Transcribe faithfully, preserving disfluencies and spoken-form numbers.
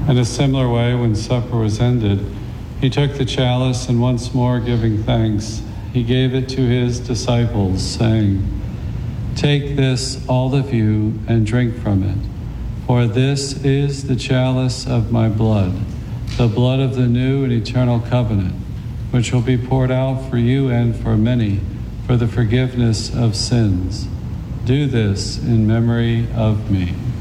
In a similar way, when supper was ended, he took the chalice and once more giving thanks, he gave it to his disciples, saying, "Take this, all of you, and drink from it, for this is the chalice of my blood, the blood of the new and eternal covenant, which will be poured out for you and for many for the forgiveness of sins. Do this in memory of me."